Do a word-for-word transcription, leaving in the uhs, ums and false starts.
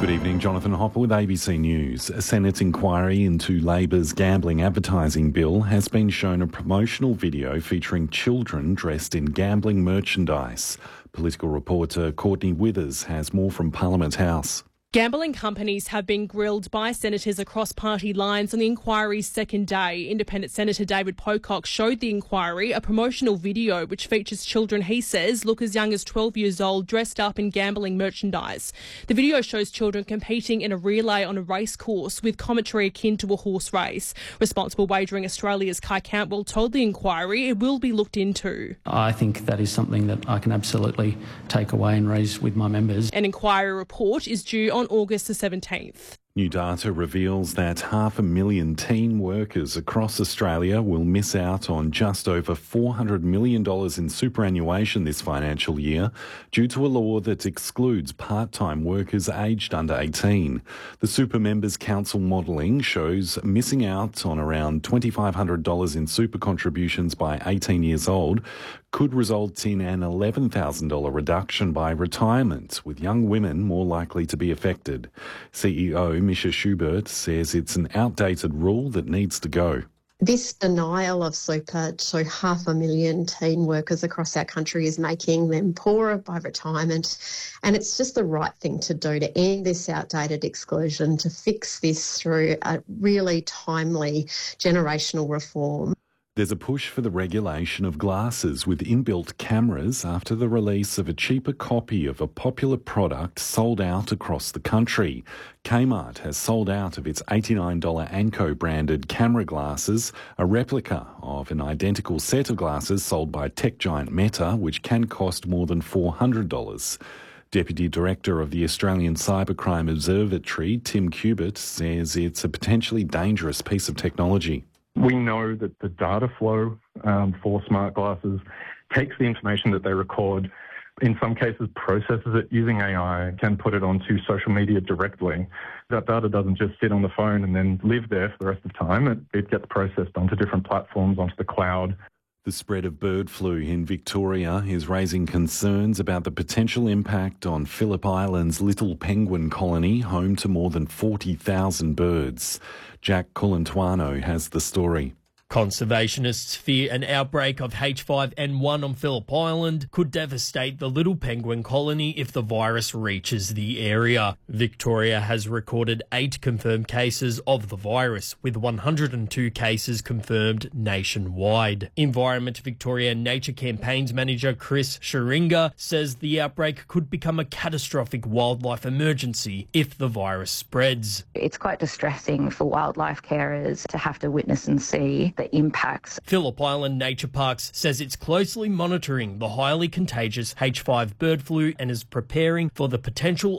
Good evening, Jonathan Hopper with A B C News. A Senate inquiry into Labor's gambling advertising bill has been shown a promotional video featuring children dressed in gambling merchandise. Political reporter Courtney Withers has more from Parliament House. Gambling companies have been grilled by senators across party lines on the inquiry's second day. Independent Senator David Pocock showed the inquiry a promotional video which features children he says look as young as twelve years old dressed up in gambling merchandise. The video shows children competing in a relay on a race course with commentary akin to a horse race. Responsible Wagering Australia's Kai Cantwell told the inquiry it will be looked into. I think that is something that I can absolutely take away and raise with my members. An inquiry report is due on August the seventeenth. New data reveals that half a million teen workers across Australia will miss out on just over four hundred million dollars in superannuation this financial year due to a law that excludes part-time workers aged under eighteen. The Super Members Council modelling shows missing out on around two thousand five hundred dollars in super contributions by eighteen years old could result in an eleven thousand dollars reduction by retirement, with young women more likely to be affected. C E O Misha Schubert says it's an outdated rule that needs to go. This denial of super to half a million teen workers across our country is making them poorer by retirement, and it's just the right thing to do to end this outdated exclusion, to fix this through a really timely generational reform. There's a push for the regulation of glasses with inbuilt cameras after the release of a cheaper copy of a popular product sold out across the country. Kmart has sold out of its eighty-nine dollars Anko branded camera glasses, a replica of an identical set of glasses sold by tech giant Meta, which can cost more than four hundred dollars. Deputy Director of the Australian Cybercrime Observatory, Tim Cubitt, says it's a potentially dangerous piece of technology. We know that the data flow um, for smart glasses takes the information that they record, in some cases processes it using A I, can put it onto social media directly. That data doesn't just sit on the phone and then live there for the rest of the time. It, it gets processed onto different platforms, onto the cloud. The spread of bird flu in Victoria is raising concerns about the potential impact on Phillip Island's Little Penguin colony, home to more than forty thousand birds. Jack Colantuano has the story. Conservationists fear an outbreak of H five N one on Phillip Island could devastate the little penguin colony if the virus reaches the area. Victoria has recorded eight confirmed cases of the virus, with one hundred two cases confirmed nationwide. Environment Victoria Nature Campaigns Manager Chris Sharinga says the outbreak could become a catastrophic wildlife emergency if the virus spreads. It's quite distressing for wildlife carers to have to witness and see the impacts. Phillip Island Nature Parks says it's closely monitoring the highly contagious H five bird flu and is preparing for the potential